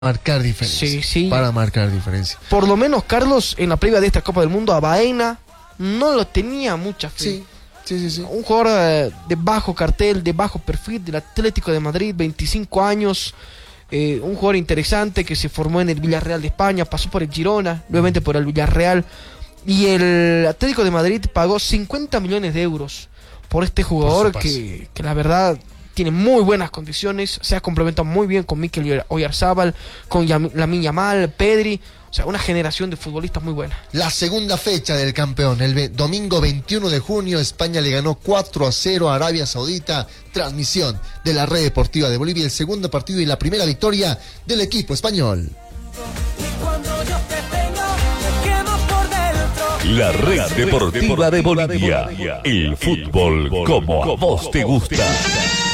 marcar diferencia. Sí, sí. Para marcar diferencia. Por lo menos, Carlos, en la previa de esta Copa del Mundo, a Baena no lo tenía mucha fe. Sí. Un jugador de bajo cartel, de bajo perfil, del Atlético de Madrid, 25 años. Un jugador interesante que se formó en el Villarreal de España, pasó por el Girona, nuevamente por el Villarreal. Y el Atlético de Madrid pagó 50 millones de euros por este jugador que la verdad tiene muy buenas condiciones, se ha complementado muy bien con Mikel Oyarzabal, con Lamine Yamal, Pedri, o sea, una generación de futbolistas muy buena. La segunda fecha del campeón, el domingo 21 de junio, España le ganó 4-0 a Arabia Saudita, transmisión de la Red Deportiva de Bolivia, el segundo partido y la primera victoria del equipo español. La Red Deportiva de Bolivia, el fútbol como a vos te gusta.